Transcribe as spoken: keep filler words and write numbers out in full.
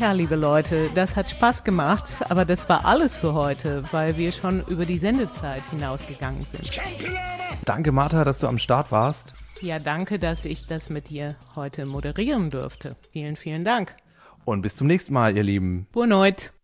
Ja, liebe Leute, das hat Spaß gemacht, aber das war alles für heute, weil wir schon über die Sendezeit hinausgegangen sind. Danke, Martha, dass du am Start warst. Ja, danke, dass ich das mit dir heute moderieren durfte. Vielen, vielen Dank. Und bis zum nächsten Mal, ihr Lieben. Boa noite.